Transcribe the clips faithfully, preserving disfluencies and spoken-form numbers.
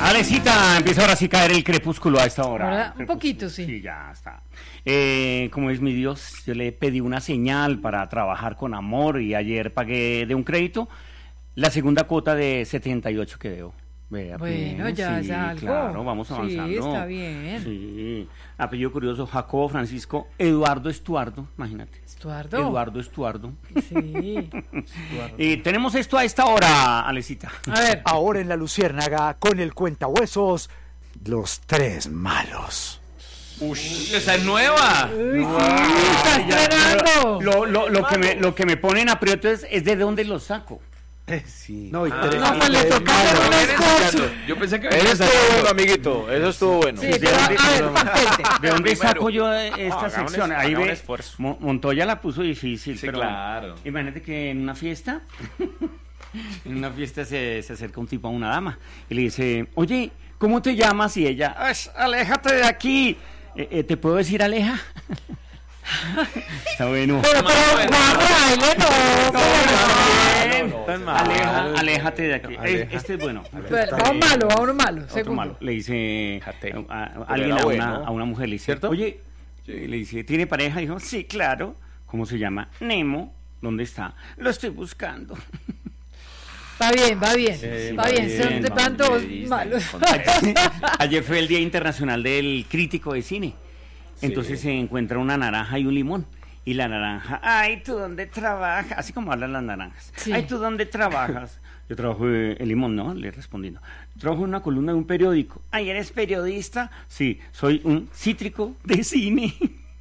Alecita, empieza ahora sí a caer el crepúsculo a esta hora. Ahora, un poquito, sí. Sí, ya está. Eh, como es mi Dios, yo le pedí una señal para trabajar con amor y ayer pagué de un crédito la segunda cuota de setenta y ocho que debo. Vea, Bueno, pues, ya sí, es algo. claro, vamos avanzando. Sí, está bien. Sí, apellido curioso, Jacobo Francisco Eduardo Estuardo, imagínate. Estuardo. Eduardo Estuardo. Sí. Y tenemos esto a esta hora, Alecita. A ver. Ahora en la Luciérnaga, con el cuentahuesos, los tres malos. Uy, esa es nueva. Uy, sí, está esperando. Lo, lo, lo, que me, lo que me pone en aprieto es, es de dónde lo saco. Sí. No, y Ah, tres, no, pues le tres toca malos. hacer un Viene escorzo. ensayando. Yo pensé que Eso venía estuvo ensayando. bueno, amiguito. Eso estuvo bueno. Sí, ¿De pero a dónde- ver, papete. ¿De dónde primero. saco yo esta Haga un sección? es- Ahí haga un ve, esfuerzo. Mo- Montoya la puso difícil, Sí, pero claro. imagínate que en una fiesta, en una fiesta se, se acerca un tipo a una dama y le dice, oye, ¿cómo te llamas? Y ella, "Ash, aléjate de aquí. Eh, eh, ¿Te puedo decir aleja? Está bueno. Pero, pero, Juan Raile, no. Bien. tan mal. Aleja, aléjate de aquí. Aleja. Eh, Este es bueno. Pero, va un malo, va uno malo. Otro Segundo. malo. Le dice Jate. a, a- Pero alguien era a, bueno. una, a una mujer, le dice, ¿Cierto? oye, eh, le dice, ¿tiene pareja? Dijo, sí, claro. ¿Cómo se llama? Nemo. ¿Dónde está? Lo estoy buscando. Va bien, va bien. Sí, va va bien, bien, son de va van bien, todos Disney, malos. con- Ayer, ayer fue el Día Internacional del Crítico de Cine. Entonces se encuentra una naranja y un limón. Y la naranja, ay, ¿tú dónde trabajas? Así como hablan las naranjas. Sí. Ay, ¿tú dónde trabajas? Yo trabajo, eh, el limón, ¿no? Le respondiendo. Trabajo en una columna de un periódico. Ay, ¿eres periodista? Sí, soy un cítrico de cine.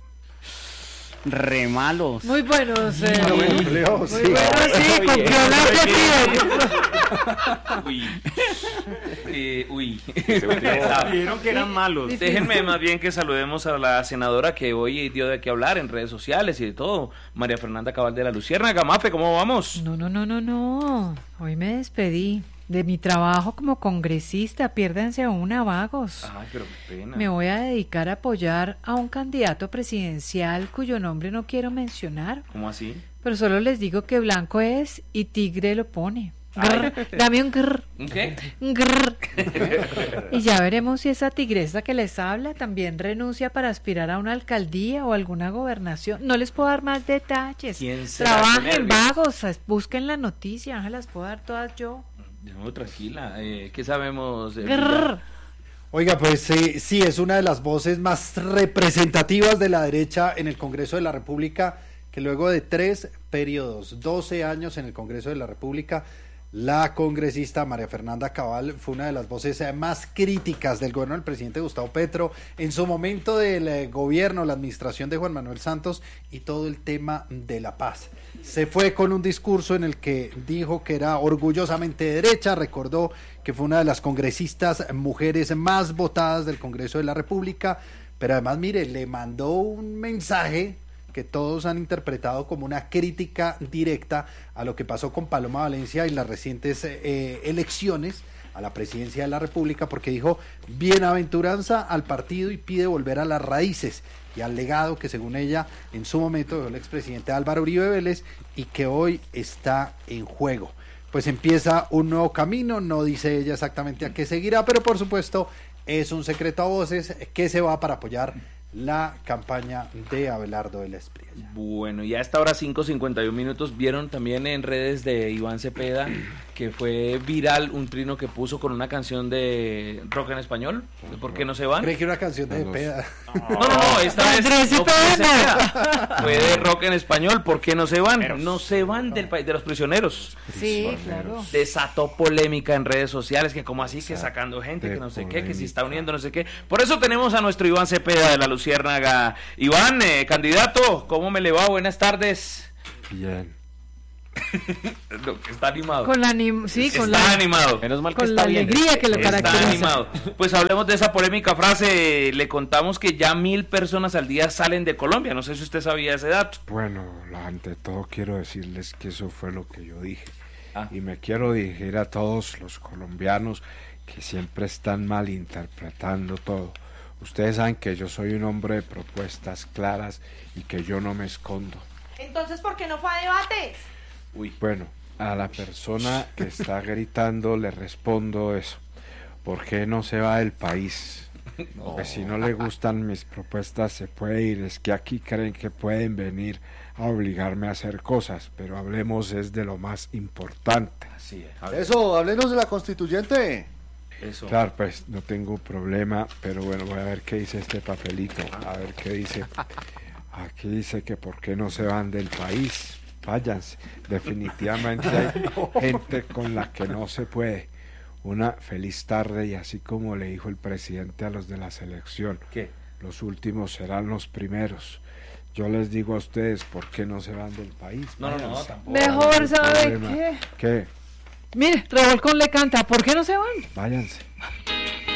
Re malos. Muy buenos. Eh, Cumplió, muy sí. buenos, sí, cumplió la Uy. Eh, uy. Vieron que eran malos. Difícil. Déjenme más bien que saludemos a la senadora que hoy dio de qué hablar en redes sociales y de todo, María Fernanda Cabal de la Luciérnaga. Mafe, ¿cómo vamos? No, no, no, no, no. Hoy me despedí de mi trabajo como congresista. Piérdanse a una, vagos. Ay, pero qué pena. Me voy a dedicar a apoyar a un candidato presidencial cuyo nombre no quiero mencionar, ¿Cómo así? pero solo les digo que blanco es y tigre lo pone. Ay. Grr, dame un grr, ¿Un qué? un grr. Y ya veremos si esa tigresa que les habla también renuncia para aspirar a una alcaldía o alguna gobernación. No les puedo dar más detalles. ¿Quién será? Qué Trabajen, nervios. vagos, busquen la noticia, se las puedo dar todas yo. No, tranquila. Eh, ¿Qué sabemos? eh, Grr. Oiga, pues sí, sí, es una de las voces más representativas de la derecha en el Congreso de la República, que luego de tres periodos, doce años en el Congreso de la República, la congresista María Fernanda Cabal fue una de las voces eh, más críticas del gobierno del presidente Gustavo Petro, en su momento del eh, gobierno, la administración de Juan Manuel Santos y todo el tema de la paz. Se fue con un discurso en el que dijo que era orgullosamente derecha, recordó que fue una de las congresistas mujeres más votadas del Congreso de la República, pero además, mire, le mandó un mensaje que todos han interpretado como una crítica directa a lo que pasó con Paloma Valencia y las recientes eh, elecciones a la presidencia de la República, porque dijo bienaventuranza al partido y pide volver a las raíces y al legado que según ella en su momento dejó el expresidente Álvaro Uribe Vélez y que hoy está en juego. Pues empieza un nuevo camino, no dice ella exactamente a qué seguirá, pero por supuesto es un secreto a voces que se va para apoyar la campaña de Abelardo de la Espriella. Bueno, y a esta hora cinco cincuenta y uno minutos, vieron también en redes de Iván Cepeda que fue viral un trino que puso con una canción de rock en español, de ¿Por qué no se van? Creí que era una canción de Cepeda. No, no, no, esta vez Andrés no fue de Cepeda. Cepeda, fue de rock en español. ¿Por qué no se van? No se van del país de los prisioneros. Sí, claro. Desató polémica en redes sociales, que como así que sacando gente, que no sé qué, que si está uniendo, no sé qué. Por eso tenemos a nuestro Iván Cepeda de la Luciérnaga. Iván, eh, candidato, ¿cómo me le va? Buenas tardes. Bien. No, está animado. Con la anim- sí, está con la, animado. Menos mal que con la está bien. alegría que lo Está caracteriza. animado. Pues hablemos de esa polémica frase. Le contamos que ya mil personas al día salen de Colombia. No sé si usted sabía ese dato. Bueno, la- ante todo quiero decirles que eso fue lo que yo dije. Ah. Y me quiero dirigir a todos los colombianos que siempre están malinterpretando todo. Ustedes saben que yo soy un hombre de propuestas claras y que yo no me escondo. Entonces, ¿por qué no fue a debates? Uy. Bueno, a la persona que está gritando le respondo eso. ¿por qué no se va del país? No. Pues si no le gustan mis propuestas se puede ir, es que aquí creen que pueden venir a obligarme a hacer cosas, pero hablemos es de lo más importante. Así es. A ver, Eso, háblenos de la constituyente. eso. Claro, pues no tengo problema, pero bueno, voy a ver qué dice este papelito, a ver qué dice. Aquí dice que por qué no se van del país, váyanse. Definitivamente hay gente con la que no se puede. Una feliz tarde y así como le dijo el presidente a los de la selección, ¿Qué? los últimos serán los primeros. Yo les digo a ustedes, ¿por qué no se van del país? No, no, no, Váyanse. tampoco. Mejor, No hay ¿sabe problema. qué? ¿Qué? Mire, Revolcón le canta, ¿por qué no se van? Váyanse.